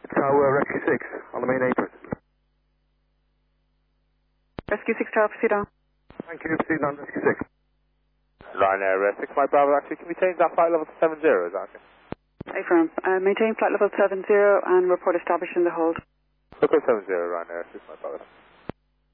Tower Rescue 6 on the main apron. Rescue 6 Tower, proceed on. Thank you, proceed on Rescue 6. Ryanair 6, my Bravo, actually, can we change that flight level to 70, is that okay? Affirm. Maintain flight level 70 and report established in the hold. Look at 70, Ryanair 6, my Bravo.